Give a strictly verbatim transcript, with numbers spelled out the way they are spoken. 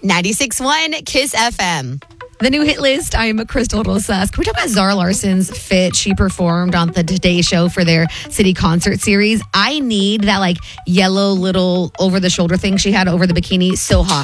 ninety-six point one Kiss F M. The new hit list, I am Crystal Rosas. Can we talk about Zara Larson's fit? She performed on the Today Show for their city concert series. I need that like yellow little over the shoulder thing she had over the bikini. So hot.